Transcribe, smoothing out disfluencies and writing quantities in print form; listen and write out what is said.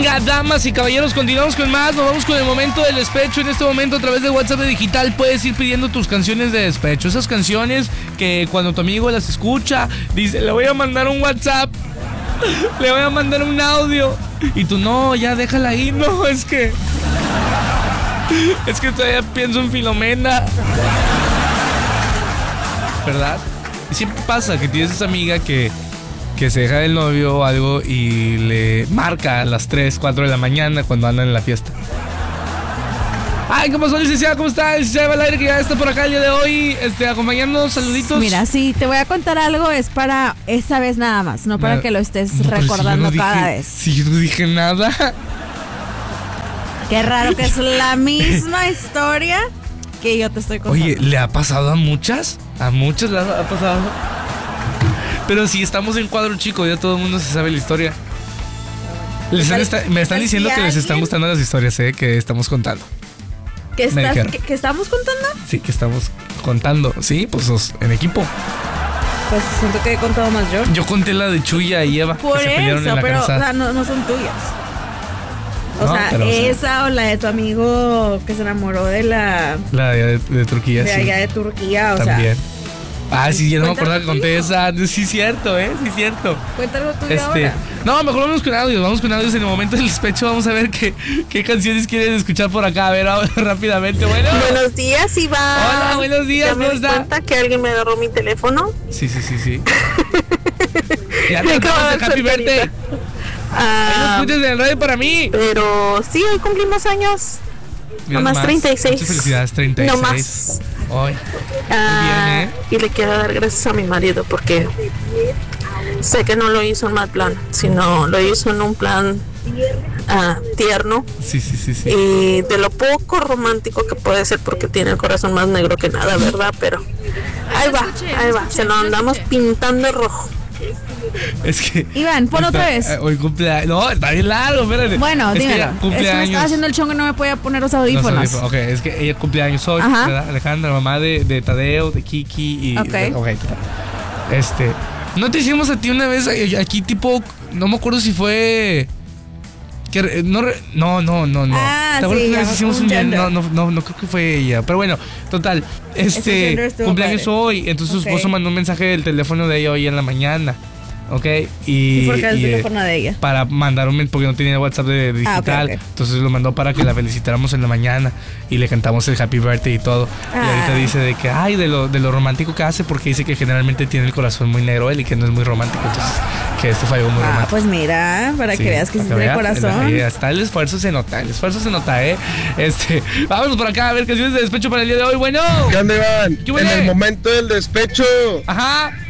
Venga, damas y caballeros, continuamos con más. Nos vamos con el momento del despecho. En este momento, a través de WhatsApp de Digital, puedes ir pidiendo tus canciones de despecho. Esas canciones que cuando tu amigo las escucha, dice, le voy a mandar un WhatsApp, le voy a mandar un audio. Y tú, no, ya déjala ahí. No, es que todavía pienso en Filomena, ¿verdad? Y siempre pasa que tienes esa amiga que se deja del novio o algo y le marca a las 3, 4 de la mañana cuando andan en la fiesta. Ay, ¿cómo son, licenciada? ¿Cómo está? Licenciada Valaire, que ya está por acá el día de hoy, acompañándonos. Saluditos. Mira, sí, te voy a contar algo, es para esa vez nada más, no para que lo estés recordando cada vez. Si yo no dije nada. Qué raro que es la misma historia que yo te estoy contando. Oye, ¿le ha pasado a muchas? A muchas les ha pasado. Pero si estamos en cuadro chico, ya todo el mundo se sabe la historia. Me están diciendo que les están gustando las historias, que estamos contando. ¿Que estamos contando? Sí, que estamos contando. Sí, pues en equipo. Pues siento que he contado más yo. Yo conté la de Chuya y Eva. Por que se pelearon en la pero calzada. O sea, no son tuyas. O No, sea, pero, esa o la de tu amigo que se enamoró de la de Turquía, de sí. allá de Turquía, o También. sea. Sí, ya no me acordaba que conté esa. Sí, cierto, sí, cierto. Cuéntalo tú ahora. No, mejor vamos con audios. En el momento del despecho vamos a ver qué canciones quieren escuchar por acá. A ver, rápidamente. Bueno. Buenos días, Iván. Hola, buenos días. ¿Me di cuenta que alguien me agarró mi teléfono? Sí. Ya te acabas de Happy Birthday. Ahí lo escuchas en el radio para mí. Pero sí, hoy cumplimos años. Nomás 36. Muchas felicidades, 36. Nomás. Hoy. Bien, Y le quiero dar gracias a mi marido porque sé que no lo hizo en mal plan, sino lo hizo en un plan tierno. Sí. Y de lo poco romántico que puede ser, porque tiene el corazón más negro que nada, ¿verdad? Pero ahí va, se lo andamos pintando rojo. Es que Iván, pon otra vez. Hoy cumpleaños. No, está bien largo, espérate. Bueno, dímelo. Cumpleaños. Es que me estaba haciendo el chongo y no me podía poner los audífonos. Ok, es que ella cumpleaños hoy, ¿verdad? Alejandra, mamá de Tadeo, de Kiki y... Ok, total. ¿No te hicimos a ti una vez aquí tipo... No me acuerdo si fue... No. ¿Te acuerdas que una vez hicimos un no creo que fue ella. Pero bueno, total. Cumpleaños hoy. Entonces su esposo mandó un mensaje del teléfono de ella hoy en la mañana. ¿Ok? ¿Y por qué el teléfono de ella? Para mandar un porque no tenía WhatsApp de digital. Okay. Entonces lo mandó para que la felicitáramos en la mañana y le cantamos el Happy Birthday y todo. Y ahorita dice de que, de lo romántico que hace, porque dice que generalmente tiene el corazón muy negro él y que no es muy romántico. Entonces, que esto fue algo muy romántico. Pues mira, para que veas que sí tiene corazón. Hasta el esfuerzo se nota, Vámonos por acá a ver canciones de despecho para el día de hoy. Bueno. ¿Qué onda, Iván? En el momento del despecho. Ajá.